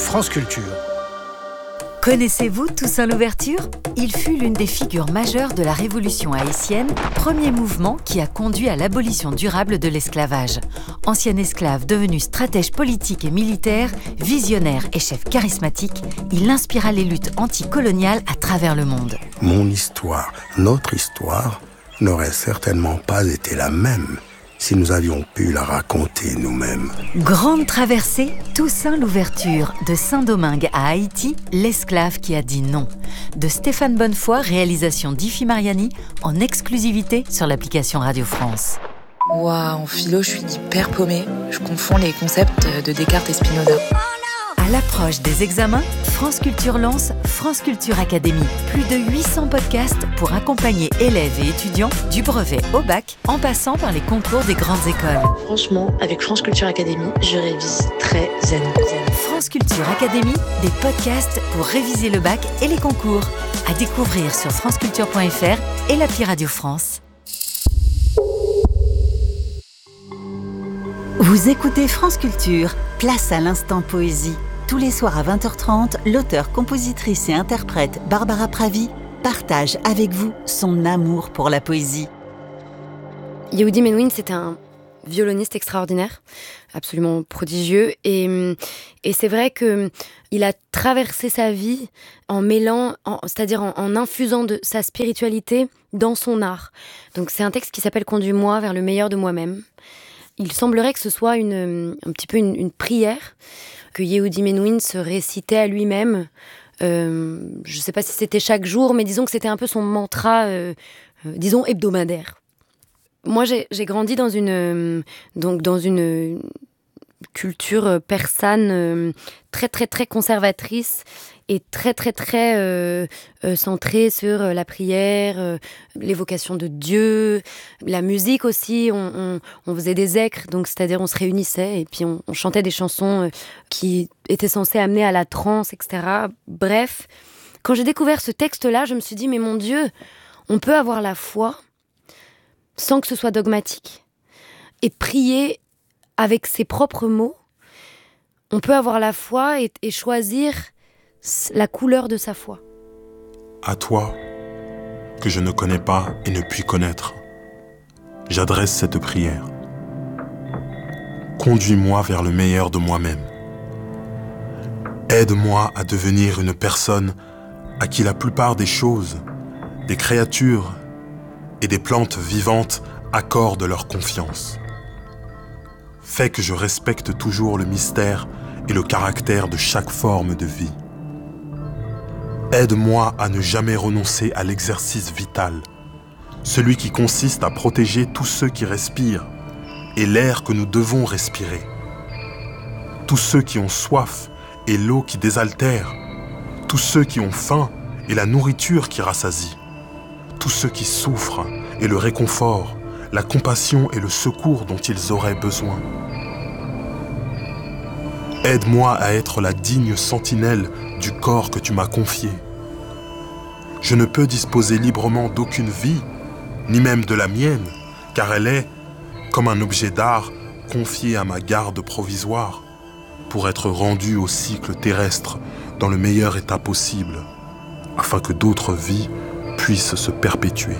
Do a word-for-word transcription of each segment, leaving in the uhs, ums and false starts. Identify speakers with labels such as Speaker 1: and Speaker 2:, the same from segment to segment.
Speaker 1: France Culture.
Speaker 2: Connaissez-vous Toussaint Louverture ? Il fut l'une des figures majeures de la Révolution haïtienne, premier mouvement qui a conduit à l'abolition durable de l'esclavage. Ancien esclave devenu stratège politique et militaire, visionnaire et chef charismatique, il inspira les luttes anticoloniales à travers le monde.
Speaker 3: Mon histoire, notre histoire, n'aurait certainement pas été la même si nous avions pu la raconter nous-mêmes.
Speaker 2: Grande traversée, Toussaint Louverture, de Saint-Domingue à Haïti, l'esclave qui a dit non. De Stéphane Bonnefoy, réalisation d'Ifi Mariani, en exclusivité sur l'application Radio France.
Speaker 4: Waouh, en philo, je suis hyper paumée. Je confonds les concepts de Descartes et Spinoza.
Speaker 2: À l'approche des examens, France Culture lance France Culture Academy. Plus de huit cents podcasts pour accompagner élèves et étudiants du brevet au bac, en passant par les concours des grandes écoles.
Speaker 5: Franchement, avec France Culture Academy, je révise très zen.
Speaker 2: France Culture Academy, des podcasts pour réviser le bac et les concours. À découvrir sur franceculture point f r et l'appli Radio France. Vous écoutez France Culture, place à l'instant poésie. Tous les soirs à vingt heures trente, l'auteure, compositrice et interprète Barbara Pravi partage avec vous son amour pour la poésie.
Speaker 6: Yehudi Menuhin, c'était un violoniste extraordinaire, absolument prodigieux. Et, et c'est vrai qu'il a traversé sa vie en mêlant, en, c'est-à-dire en, en infusant de sa spiritualité dans son art. Donc c'est un texte qui s'appelle « Conduis-moi vers le meilleur de moi-même ». Il semblerait que ce soit une, un petit peu une, une prière que Yehudi Menuhin se récitait à lui-même. Euh, je ne sais pas si c'était chaque jour, mais disons que c'était un peu son mantra, euh, euh, disons, hebdomadaire. Moi, j'ai, j'ai grandi dans une, euh, donc dans une culture persane euh, très, très, très conservatrice et très, très, très euh, euh, centrée sur euh, la prière, euh, l'évocation de Dieu, la musique aussi. On, on, on faisait des zècres, donc c'est-à-dire on se réunissait et puis on, on chantait des chansons euh, qui étaient censées amener à la transe, et cetera. Bref, quand j'ai découvert ce texte-là, je me suis dit, mais mon Dieu, on peut avoir la foi sans que ce soit dogmatique et prier avec ses propres mots. On peut avoir la foi et, et choisir la couleur de sa foi.
Speaker 7: À toi, que je ne connais pas et ne puis connaître, j'adresse cette prière. Conduis-moi vers le meilleur de moi-même. Aide-moi à devenir une personne à qui la plupart des choses, des créatures et des plantes vivantes accordent leur confiance. Fais que je respecte toujours le mystère et le caractère de chaque forme de vie. Aide-moi à ne jamais renoncer à l'exercice vital, celui qui consiste à protéger tous ceux qui respirent et l'air que nous devons respirer. Tous ceux qui ont soif et l'eau qui désaltère, tous ceux qui ont faim et la nourriture qui rassasie, tous ceux qui souffrent et le réconfort, la compassion et le secours dont ils auraient besoin. Aide-moi à être la digne sentinelle du corps que tu m'as confié. Je ne peux disposer librement d'aucune vie, ni même de la mienne, car elle est, comme un objet d'art, confiée à ma garde provisoire, pour être rendue au cycle terrestre dans le meilleur état possible, afin que d'autres vies puissent se perpétuer.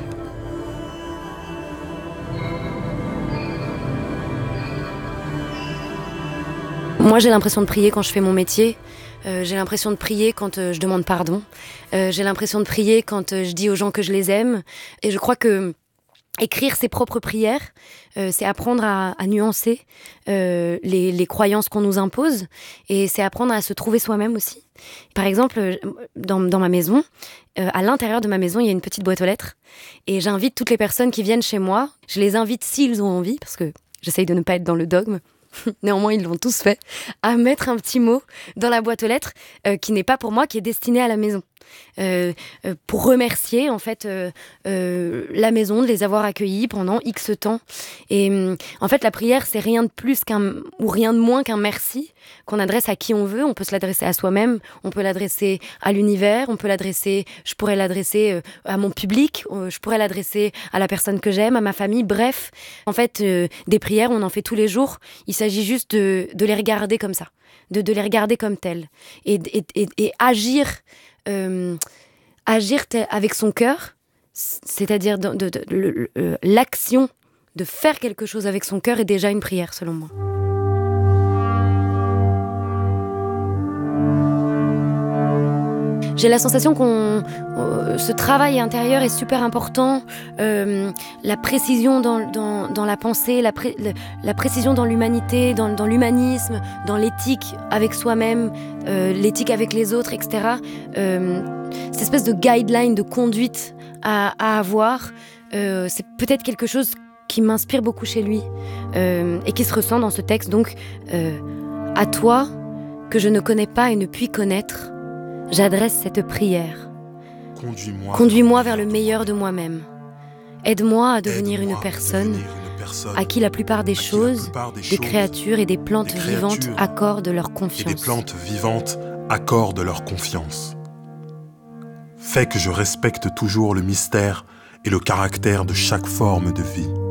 Speaker 6: Moi, j'ai l'impression de prier quand je fais mon métier. Euh, j'ai l'impression de prier quand euh, je demande pardon. Euh, j'ai l'impression de prier quand euh, je dis aux gens que je les aime. Et je crois que écrire ses propres prières, euh, c'est apprendre à, à nuancer euh, les, les croyances qu'on nous impose. Et c'est apprendre à se trouver soi-même aussi. Par exemple, dans, dans ma maison, euh, à l'intérieur de ma maison, il y a une petite boîte aux lettres. Et j'invite toutes les personnes qui viennent chez moi. Je les invite s'ils ont envie, parce que j'essaye de ne pas être dans le dogme. Néanmoins, ils l'ont tous fait, à mettre un petit mot dans la boîte aux lettres euh, qui n'est pas pour moi, qui est destiné à la maison. Euh, euh, pour remercier en fait euh, euh, la maison de les avoir accueillis pendant X temps. Et euh, en fait, la prière, c'est rien de plus qu'un ou rien de moins qu'un merci qu'on adresse à qui on veut. On peut se l'adresser à soi-même, on peut l'adresser à l'univers, on peut l'adresser, je pourrais l'adresser euh, à mon public, euh, je pourrais l'adresser à la personne que j'aime, à ma famille. Bref, en fait, euh, des prières, on en fait tous les jours. Il s'agit juste de, de les regarder comme ça, de, de les regarder comme telles et, et, et, et agir. Euh, agir t- avec son cœur, c'est-à-dire de, de, de, de, de, l'action de faire quelque chose avec son cœur est déjà une prière, selon moi. J'ai la sensation qu'on, euh, ce travail intérieur est super important. Euh, la précision dans, dans, dans la pensée, la, pré, la, la précision dans l'humanité, dans, dans l'humanisme, dans l'éthique avec soi-même, euh, l'éthique avec les autres, et cetera. Euh, cette espèce de guideline, de conduite à, à avoir, euh, c'est peut-être quelque chose qui m'inspire beaucoup chez lui euh, et qui se ressent dans ce texte. Donc, euh, à toi, que je ne connais pas et ne puis connaître, j'adresse cette prière.
Speaker 7: Conduis-moi,
Speaker 6: Conduis-moi vers le meilleur de moi-même. Aide-moi à devenir une personne à qui la plupart des choses, des créatures et des plantes vivantes accordent leur confiance.
Speaker 7: Et des plantes vivantes accordent leur confiance. Fais que je respecte toujours le mystère et le caractère de chaque forme de vie.